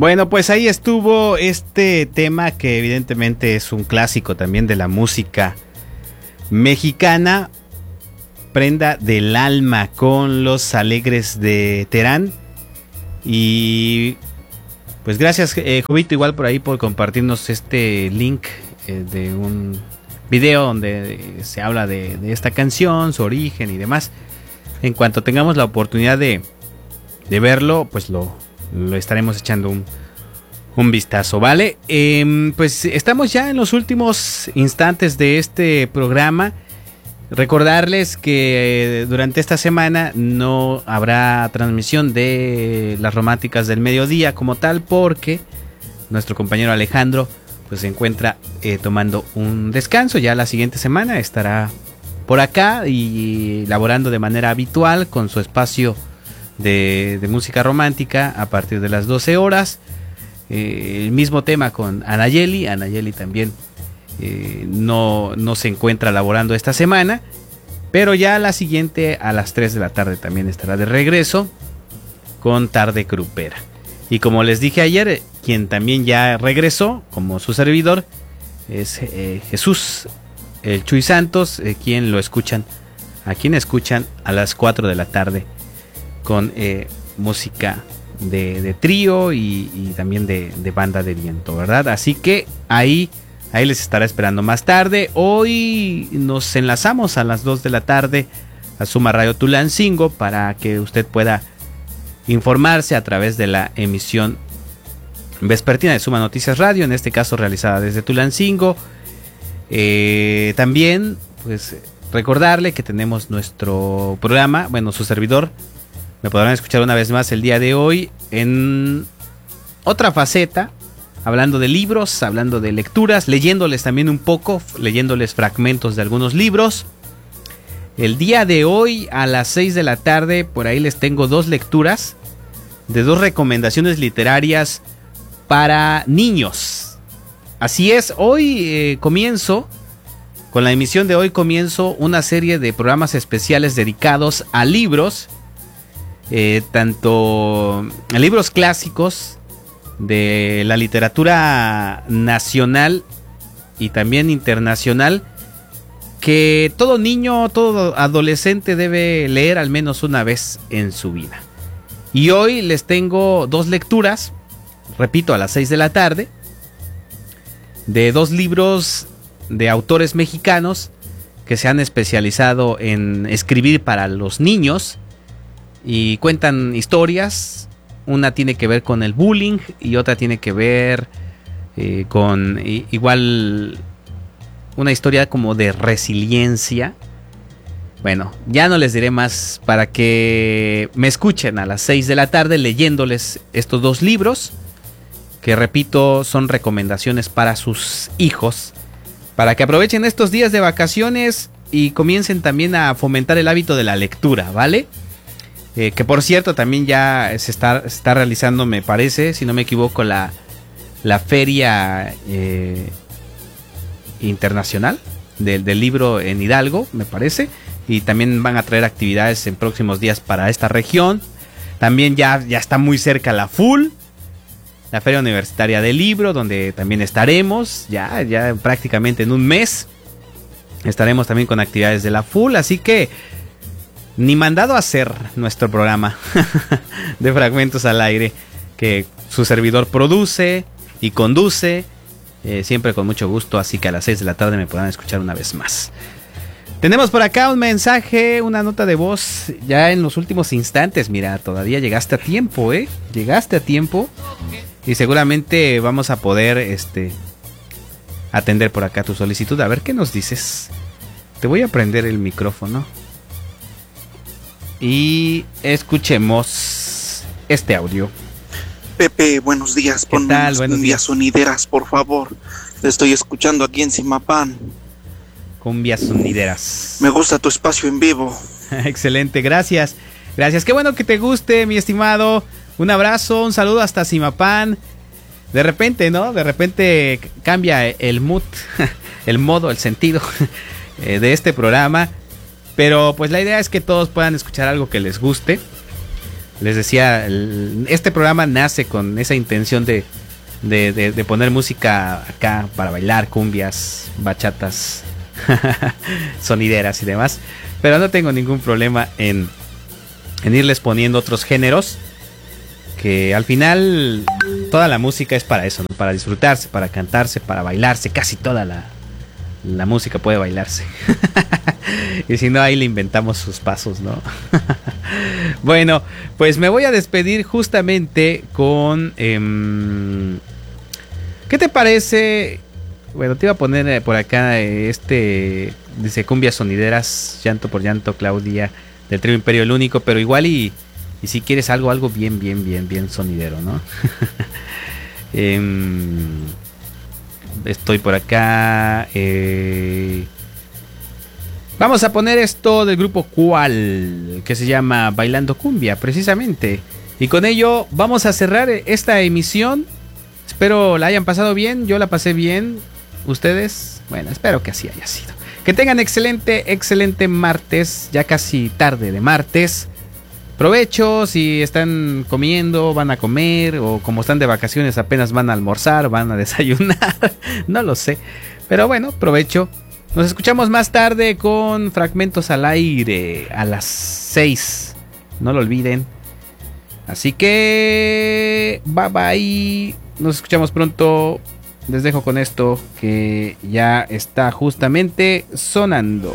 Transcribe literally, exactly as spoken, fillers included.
Bueno, pues ahí estuvo este tema que evidentemente es un clásico también de la música mexicana, Prenda del Alma, con Los Alegres de Terán. Y pues gracias, eh, Jovito, igual por ahí por compartirnos este link eh, de un video donde se habla de, de esta canción, su origen y demás. En cuanto tengamos la oportunidad de, de verlo, pues lo, lo estaremos echando un, un vistazo, ¿vale? Eh, pues estamos ya en los últimos instantes de este programa. Recordarles que durante esta semana no habrá transmisión de las románticas del mediodía como tal, porque nuestro compañero Alejandro pues se encuentra eh, tomando un descanso. Ya la siguiente semana estará por acá y laborando de manera habitual con su espacio de, de música romántica a partir de las doce horas. Eh, el mismo tema con Anayeli. Anayeli también Eh, no, no se encuentra laborando esta semana, pero ya la siguiente a las tres de la tarde también estará de regreso con Tarde Grupera. Y como les dije ayer, quien también ya regresó como su servidor es eh, Jesús, el Chuy Santos, eh, quien lo escuchan, a quien escuchan a las cuatro de la tarde con eh, música de, de trío y, y también de, de banda de viento, ¿verdad? Así que ahí Ahí les estará esperando más tarde. Hoy nos enlazamos a las dos de la tarde a Suma Radio Tulancingo para que usted pueda informarse a través de la emisión vespertina de Suma Noticias Radio, en este caso realizada desde Tulancingo. Eh, también, pues, recordarle que tenemos nuestro programa, bueno, su servidor. Me podrán escuchar una vez más el día de hoy en otra faceta, hablando de libros, hablando de lecturas, leyéndoles también un poco, leyéndoles fragmentos de algunos libros. El día de hoy a las seis de la tarde, por ahí les tengo dos lecturas de dos recomendaciones literarias para niños. Así es, hoy eh, comienzo, con la emisión de hoy comienzo una serie de programas especiales dedicados a libros, eh, tanto a libros clásicos de la literatura nacional y también internacional, que todo niño, todo adolescente debe leer al menos una vez en su vida. Y hoy les tengo dos lecturas, repito, a las seis de la tarde, de dos libros de autores mexicanos que se han especializado en escribir para los niños y cuentan historias. Una tiene que ver con el bullying y otra tiene que ver eh, con i- igual una historia como de resiliencia. Bueno, ya no les diré más para que me escuchen a las seis de la tarde leyéndoles estos dos libros, que repito, son recomendaciones para sus hijos, para que aprovechen estos días de vacaciones y comiencen también a fomentar el hábito de la lectura, ¿vale? Eh, que por cierto también ya se está, se está realizando, me parece, si no me equivoco, la, la feria eh, internacional del, del libro en Hidalgo, me parece. Y también van a traer actividades en próximos días para esta región. También ya, ya está muy cerca la F U L, la Feria Universitaria del Libro, donde también estaremos ya, ya prácticamente en un mes. Estaremos también con actividades de la F U L, así que ni mandado a hacer nuestro programa de Fragmentos al Aire, que su servidor produce y conduce, eh, siempre con mucho gusto, así que a las seis de la tarde me podrán escuchar una vez más. Tenemos por acá un mensaje, una nota de voz, ya en los últimos instantes. Mira, todavía llegaste a tiempo, ¿eh? Llegaste a tiempo y seguramente vamos a poder este, atender por acá tu solicitud. A ver, ¿qué nos dices? Te voy a prender el micrófono y escuchemos este audio. Pepe, buenos días. ¿Qué Ponme tal? unas Buenos cumbias días. sonideras, por favor. Te estoy escuchando aquí en Simapán. Cumbias sonideras. Me gusta tu espacio en vivo. Excelente, gracias. Gracias, qué bueno que te guste, mi estimado. Un abrazo, un saludo hasta Simapán. De repente, ¿no? De repente cambia el mood, el modo, el sentido de este programa. Pero pues la idea es que todos puedan escuchar algo que les guste. les decía, el, este programa nace con esa intención de, de, de, de poner música acá para bailar, cumbias, bachatas, sonideras y demás. Pero no tengo ningún problema en, en irles poniendo otros géneros, que al final toda la música es para eso, ¿no? Para disfrutarse, para cantarse, para bailarse. Casi toda la, la música puede bailarse. Y si no, ahí le inventamos sus pasos, ¿no? Bueno, pues me voy a despedir justamente con... Eh, ¿qué te parece? Bueno, te iba a poner eh, por acá eh, este... Dice cumbias sonideras, llanto por llanto, Claudia, del trío Imperio el Único, pero igual y... Y si quieres algo, algo bien, bien, bien, bien sonidero, ¿no? eh, estoy por acá. Eh, vamos a poner esto del grupo Cual, que se llama Bailando Cumbia, precisamente. Y con ello vamos a cerrar esta emisión. Espero la hayan pasado bien. Yo la pasé bien. ¿Ustedes? Bueno, espero que así haya sido. Que tengan excelente, excelente martes. Ya casi tarde de martes. Provecho si están comiendo, van a comer, o como están de vacaciones apenas van a almorzar, van a desayunar, no lo sé. Pero bueno, provecho. Nos escuchamos más tarde con Fragmentos al Aire a las seis. No lo olviden. Así que bye bye. Nos escuchamos pronto. Les dejo con esto que ya está justamente sonando.